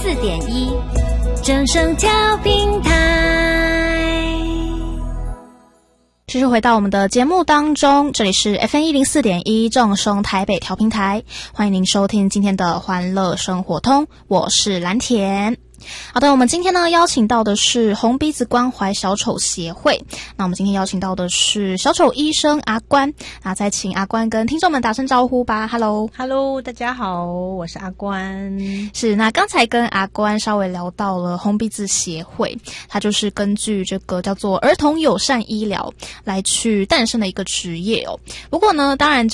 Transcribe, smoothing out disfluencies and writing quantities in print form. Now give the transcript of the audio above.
104.1正声调频台。 继续回到我们的节目当中，这里是 FM104.1 正声台北调频台，欢迎您收听今天的欢乐生活通，我是蓝田。好的，我们今天呢邀请到的是红鼻子关怀小丑协会。那我们今天邀请到的是小丑医生阿关，再请阿关跟听众们打声招呼吧。Hello， 大家好，我是阿关。 是，那刚才跟阿关稍微聊到了红鼻子协会，它就是根据这个叫做儿童友善医疗来去诞生的一个职业哦。不过呢，当然